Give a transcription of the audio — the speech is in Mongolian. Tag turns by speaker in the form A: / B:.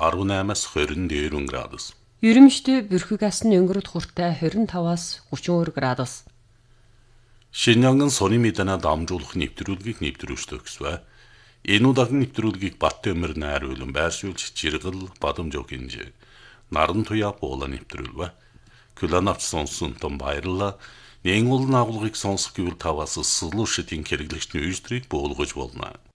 A: 18-24 градус.
B: Ерөнхийдөө бүрхэг асан өнгөрөд хүртэ 25-аас 32 градус.
A: Шинжанган сони мэдэнэ дамжуулах нэвтрүүлгийг нэвтрүүлж төгсвэ. Энэ удаагийн нэвтрүүлгийг Баттөмөр найруулан байршуулж Жиргэл Бадамжог хинжээ. Наран туяа буула нэвтрүүлвэ. Күлэнавч сонсонтон баярлалаа. Нэг уулын агуулгыг сонсох гэвэл таваас сэлүүшэтийн хэрэглэгчний үйлчлэгийг буулгаж болно.